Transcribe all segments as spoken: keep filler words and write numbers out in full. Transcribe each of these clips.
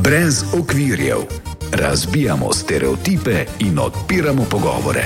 Brez okvirjev. Razbijamo stereotipe in odpiramo pogovore.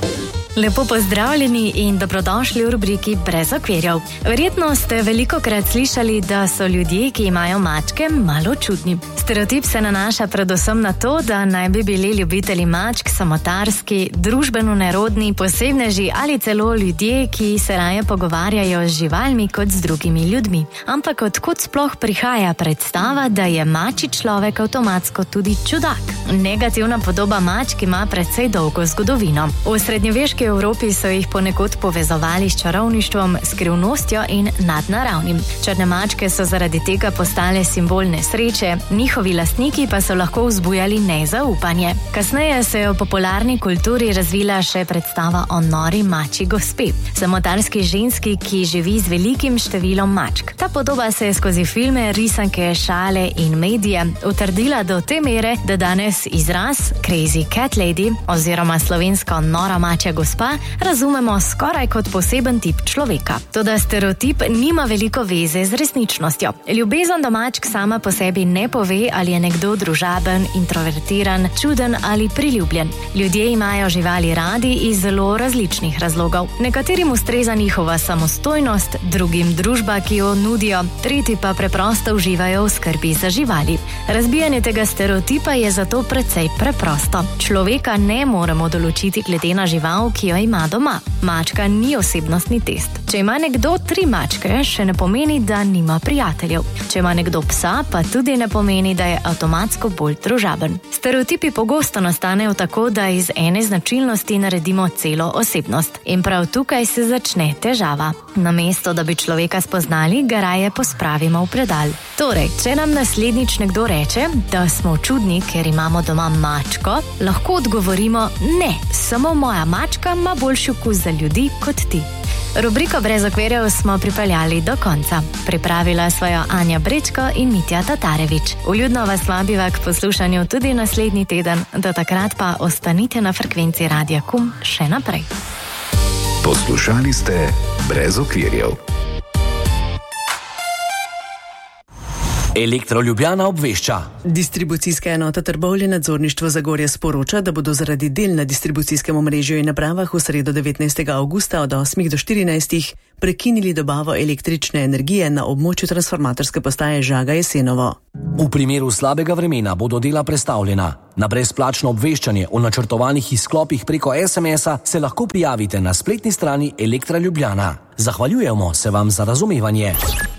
Lepo pozdravljeni in dobrodošli v rubriki Brez okvirjev. Verjetno ste velikokrat slišali, da so ljudje, ki imajo mačke, malo čudni. Stereotip se nanaša predvsem na to, da naj bi bili ljubitelji mačk samotarski, družbeno nerodni, posebneži ali celo ljudje, ki se raje pogovarjajo z živalmi kot z drugimi ljudmi. Ampak odkot sploh prihaja predstava, da je mačji človek avtomatsko tudi čudak? Negativna podoba mačk ima precej dolgo zgodovino. V srednjeveški Evropi so jih ponekod povezovali s čarovništvom, skrivnostjo in nadnaravnim. Črne mačke so zaradi tega postale simbol nesreče, njihovi lastniki pa so lahko vzbujali nezaupanje. Kasneje se je v popularni kulturi razvila še predstava o nori mačji gospe, samotarski ženski, ki živi z velikim številom mačk. Ta podoba se je skozi filme, risanke, šale in medije utrdila do te mere, da danes izraz Crazy Cat Lady oziroma slovensko nora mačja gospa razumemo skoraj kot poseben tip človeka. Toda stereotip nima veliko veze z resničnostjo. Ljubezen do mačk sama po sebi ne pove, ali je nekdo družaben, introvertiran, čuden ali priljubljen. Ljudje imajo živali radi iz zelo različnih razlogov. Nekaterim ustreza njihova samostojnost, drugim družba, ki jo nudijo, tretji pa preprosto uživajo v skrbi za živali. Razbijanje tega stereotipa je zato precej preprosto. Človeka ne moremo določiti glede na žival, ki jo ima doma. Mačka ni osebnostni test. Če ima nekdo tri mačke, še ne pomeni, da nima prijateljev. Če ima nekdo psa, pa tudi ne pomeni, da je avtomatsko bolj družaben. Stereotipi pogosto nastanejo tako, da iz ene značilnosti naredimo celo osebnost. In prav tukaj se začne težava. Namesto, da bi človeka spoznali, ga raje pospravimo v predal. Torej, če nam naslednjič nekdo reče, da smo čudni, ker imamo doma mačko, lahko odgovorimo: ne, samo moja mačka ima boljši okus za ljudi kot ti. Rubriko Brez okvirjev smo pripeljali do konca. Pripravila svojo Anja Brečko in Mitja Tatarevič. Vljudno vas vabiva k poslušanju tudi naslednji teden, do takrat pa ostanite na frekvenci Radia Kum še naprej. Poslušali ste Brez okvirjev. Elektro Ljubljana obvešča. Distribucijska enota Trbovlje nadzorništvo Zagorja sporoča, da bodo zaradi del na distribucijskem omrežju in napravah v sredo devetnajstega avgusta od osmih do štirinajstih prekinili dobavo električne energije na območju transformatorske postaje Žaga-Jesenovo. V primeru slabega vremena bodo dela prestavljena. Na brezplačno obveščanje o načrtovanih izklopih preko es em es-a se lahko prijavite na spletni strani Elektra Ljubljana. Zahvaljujemo se vam za razumevanje.